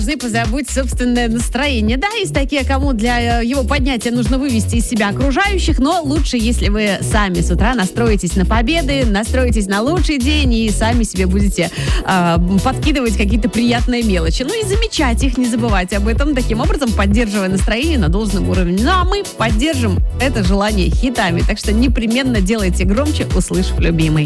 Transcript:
Позабудь собственное настроение. Да, есть такие, кому для его поднятия нужно вывести из себя окружающих, но лучше, если вы сами с утра настроитесь на победы, настроитесь на лучший день и сами себе будете подкидывать какие-то приятные мелочи. Ну и замечать их, не забывайте об этом, таким образом поддерживая настроение на должном уровне. Ну а мы поддержим это желание хитами, так что непременно делайте громче, услышав любимый.